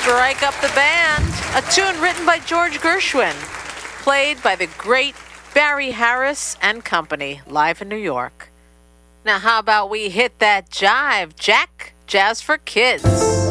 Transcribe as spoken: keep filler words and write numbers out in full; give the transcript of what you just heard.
Strike Up the Band, a tune written by George Gershwin, played by the great Barry Harris and Company, live in New York. Now, how about we hit that jive, Jack? Jazz for Kids.